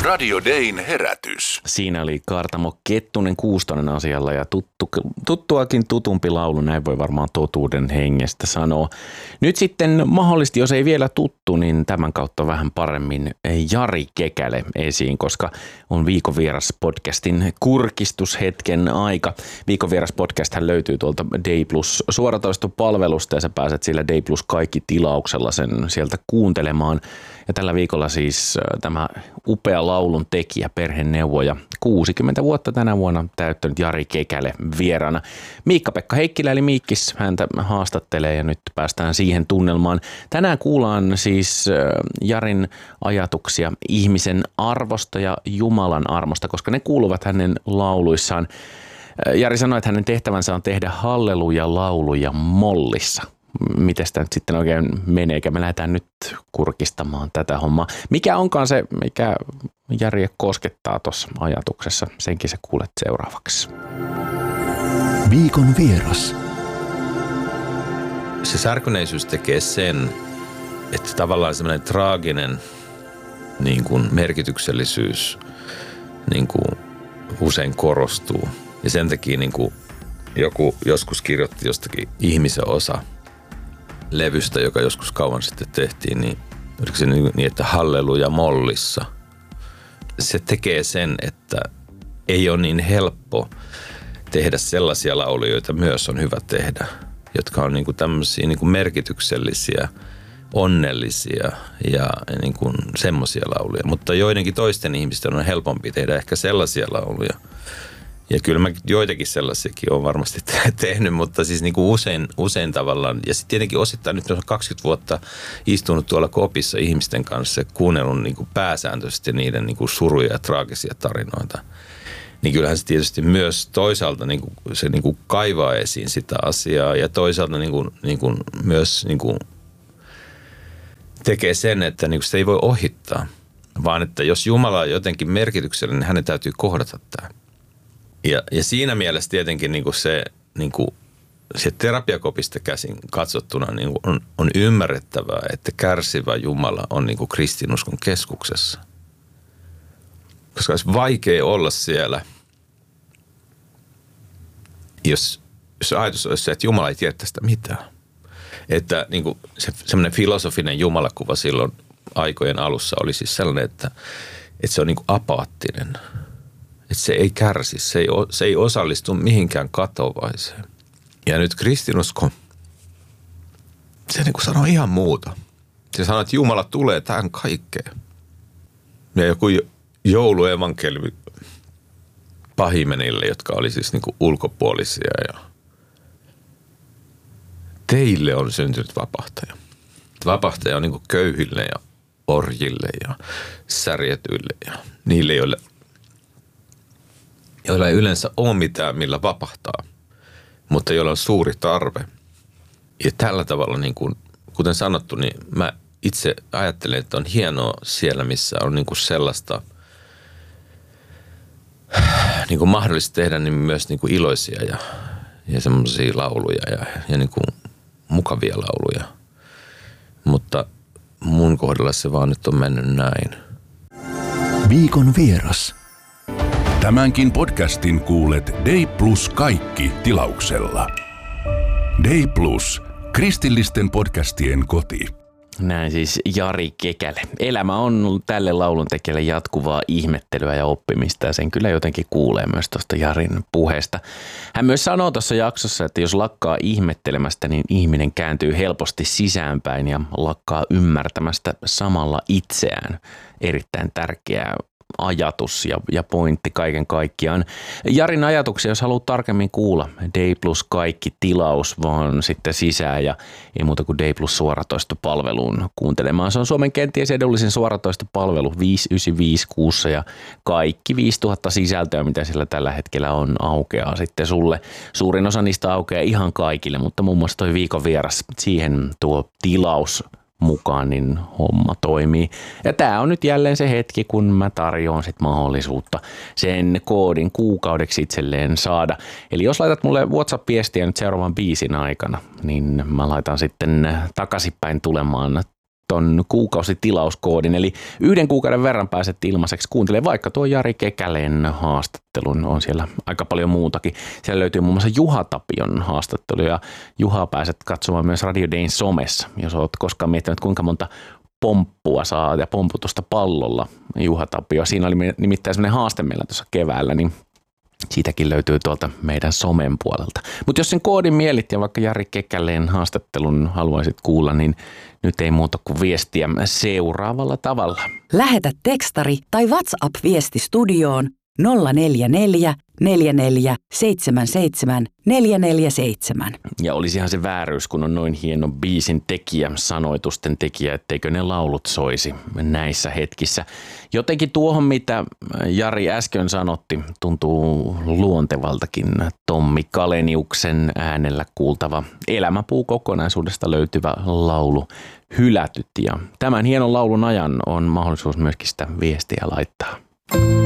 Radio Dayn herätys. Siinä oli Kaartamo Kettunen Kuustonen asialla ja tuttuakin tutumpi laulu, näin voi varmaan totuuden hengestä sanoa. Nyt sitten mahdollisesti, jos ei vielä tuttu, niin tämän kautta vähän paremmin Jari Kekälä esiin, koska on Viikon vieras podcastin kurkistushetken aika. Viikon vieras podcasthän löytyy tuolta Day Plus suoratoistopalvelusta ja sä pääset sillä Day Plus kaikki tilauksella sen sieltä kuuntelemaan. Ja tällä viikolla siis tämä upea laulun tekijä, perheneuvoja, 60 vuotta tänä vuonna täyttänyt Jari Kekälä vieraana. Miikka-Pekka Heikkilä eli Miikkis häntä haastattelee ja nyt päästään siihen tunnelmaan. Tänään kuullaan siis Jarin ajatuksia ihmisen arvosta ja Jumalan armosta, koska ne kuuluvat hänen lauluissaan. Jari sanoi, että hänen tehtävänsä on tehdä halleluja-lauluja mollissa. Miten tämä nyt sitten oikein menee? Me lähdetään nyt kurkistamaan tätä hommaa. Mikä onkaan se, mikä Jari koskettaa tuossa ajatuksessa? Senkin sä kuulet seuraavaksi. Viikon vieras. Se särkyneisyys tekee sen, että tavallaan semmoinen traaginen niin kuin merkityksellisyys niin kuin usein korostuu. Ja sen takia niin kuin joku joskus kirjoitti jostakin ihmisen osa levystä, joka joskus kauan sitten tehtiin, niin oliko se niin, että halleluja mollissa. Se tekee sen, että ei ole niin helppo tehdä sellaisia lauluja, joita myös on hyvä tehdä, jotka on niin kuin tämmöisiä niin kuin merkityksellisiä, onnellisia ja niin kuin semmoisia lauluja. Mutta joidenkin toisten ihmisten on helpompi tehdä ehkä sellaisia lauluja. Ja kyllä mä joitakin sellaisiakin olen varmasti tehnyt, mutta siis niin kuin usein tavallaan. Ja sitten tietenkin osittain nyt on 20 vuotta istunut tuolla kopissa ihmisten kanssa ja kuunnellut niin kuin pääsääntöisesti niiden niin kuin suruja ja traagisia tarinoita. Niin kyllähän se tietysti myös toisaalta niin kuin se niin kuin kaivaa esiin sitä asiaa ja toisaalta niin kuin myös niin kuin tekee sen, että niin kuin sitä ei voi ohittaa. Vaan että jos Jumala on jotenkin merkityksellinen, niin hänen täytyy kohdata tämä. Ja siinä mielessä tietenkin se terapiakopista käsin katsottuna on ymmärrettävää, että kärsivä Jumala on kristinuskon keskuksessa. Koska olisi vaikea olla siellä, jos ajatus olisi se, että Jumala ei tiedä tästä mitään. Että semmoinen filosofinen jumalakuva silloin aikojen alussa oli siis sellainen, että se on apaattinen. Että se ei kärsi, se ei osallistu mihinkään katovaiseen. Ja nyt kristinusko, se sanoo ihan muuta. Se sanoo, että Jumala tulee tähän kaikkeen. Ja joku jouluevankeliumi pahimenille, jotka oli siis ulkopuolisia. Ja teille on syntynyt vapahtaja. Vapahtaja on köyhille ja orjille ja särjetyille ja niille, joilla ei yleensä ole mitään, millä vapahtaa, mutta joilla on suuri tarve. Ja tällä tavalla, kuten sanottu, niin mä itse ajattelen, että on hienoa siellä, missä on sellaista mahdollista tehdä niin myös iloisia ja semmoisia lauluja ja mukavia lauluja. Mutta mun kohdalla se vaan nyt on mennyt näin. Viikon vieras. Tämänkin podcastin kuulet Day Plus kaikki tilauksella. Day Plus, kristillisten podcastien koti. Näin siis Jari Kekälä. Elämä on tälle lauluntekijälle jatkuvaa ihmettelyä ja oppimista ja sen kyllä jotenkin kuulee myös tuosta Jarin puheesta. Hän myös sanoo tuossa jaksossa, että jos lakkaa ihmettelemästä, niin ihminen kääntyy helposti sisäänpäin ja lakkaa ymmärtämästä samalla itseään. Erittäin tärkeää ajatus ja pointti kaiken kaikkiaan. Jarin ajatuksia, jos haluat tarkemmin kuulla, Day Plus kaikki tilaus vaan sitten sisään ja ei muuta kuin Day Plus suoratoistopalveluun kuuntelemaan. Se on Suomen kenties edullisin suoratoistopalvelu 595 kuussa ja kaikki 5000 sisältöä, mitä sillä tällä hetkellä on, aukeaa sitten sulle. Suurin osa niistä aukeaa ihan kaikille, mutta muun muassa toi Viikon vieras, siihen tuo tilaus mukaan, niin homma toimii. Ja tää on nyt jälleen se hetki, kun mä tarjoan sit mahdollisuutta sen koodin kuukaudeksi itselleen saada. Eli jos laitat mulle WhatsApp-viestiä nyt seuraavan biisin aikana, niin mä laitan sitten takaisinpäin tulemaan ton kuukausitilauskoodin, eli 1 kuukauden verran pääset ilmaiseksi kuuntelemaan vaikka tuo Jari Kekäleen haastattelun, on siellä aika paljon muutakin. Siellä löytyy muun muassa Juha Tapion haastattelu ja Juhaa pääset katsomaan myös Radio Dayn somessa, jos olet koskaan miettinyt kuinka monta pomppua saa ja pomputusta pallolla Juha Tapio. Siinä oli nimittäin sellainen haaste meillä tuossa keväällä, niin siitäkin löytyy tuolta meidän somen puolelta. Mutta jos sen koodin mielit ja vaikka Jari Kekäleen haastattelun haluaisit kuulla, niin nyt ei muuta kuin viestiä seuraavalla tavalla. Lähetä tekstari tai WhatsApp-viesti studioon 044 44 77 447. Ja olisihan se vääryys, kun on noin hieno biisin tekijä, sanoitusten tekijä, etteikö ne laulut soisi näissä hetkissä. Jotenkin tuohon, mitä Jari äsken sanotti, tuntuu luontevaltakin Tommi Kaleniuksen äänellä kuultava Elämäpuu kokonaisuudesta löytyvä laulu Hylätyt. Ja tämän hienon laulun ajan on mahdollisuus myöskin sitä viestiä laittaa.